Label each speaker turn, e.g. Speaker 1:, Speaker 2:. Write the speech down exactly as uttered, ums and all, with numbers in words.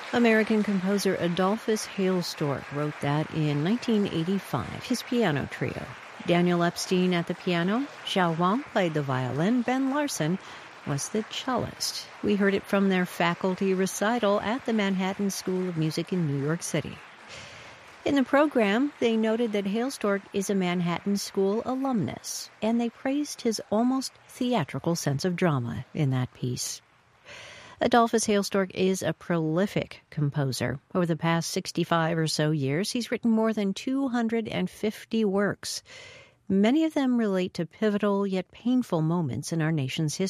Speaker 1: American composer Adolphus Hailstork wrote that in nineteen eighty-five, his piano trio. Daniel Epstein at the piano, Xiao Wang played the violin, Ben Larson was the cellist. We heard it from their faculty recital at the Manhattan School of Music in New York City. In the program, they noted that Hailstork is a Manhattan School alumnus, and they praised his almost theatrical sense of drama in that piece. Adolphus Hailstork is a prolific composer. Over the past sixty-five or so years, he's written more than two hundred fifty works. Many of them relate to pivotal yet painful moments in our nation's history.